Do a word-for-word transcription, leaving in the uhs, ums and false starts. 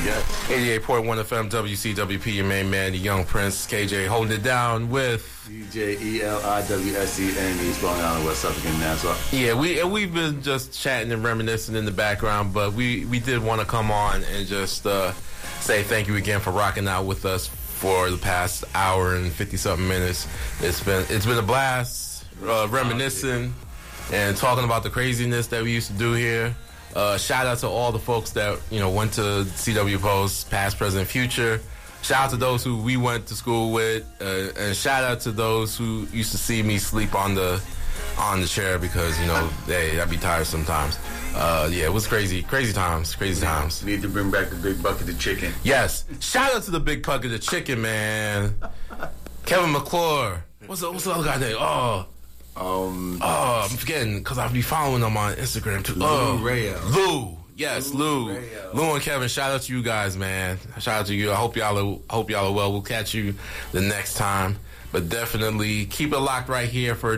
Yes. eighty-eight point one F M, W C W P, your main man, the Young Prince, K J, holding it down with D J E L I W S E N East Long Island, West Suffolk, and Nassau. Yeah, we and we've been just chatting and reminiscing in the background, but we, we did want to come on and just uh, say thank you again for rocking out with us for the past hour and fifty something minutes. It's been it's been a blast, uh, reminiscing and talking about the craziness that we used to do here. Uh, shout out to all the folks that, you know, went to C W Post, past, present, future. Shout out to those who we went to school with, uh, and shout out to those who used to see me sleep on the on the chair because, you know, hey, I'd be tired sometimes. Uh, yeah, it was crazy, crazy times, crazy times. Need to bring back the big bucket of chicken. Yes, shout out to the big bucket of chicken, man. Kevin McClure. What's the, what's the other guy name? Oh. Um, oh, I'm forgetting because I'll be following them on Instagram too. Lou oh, Rayo. Lou, yes, Lou, Lou, Lou and Kevin. Shout out to you guys, man. Shout out to you. I hope y'all are, hope y'all are well. We'll catch you the next time, but definitely keep it locked right here for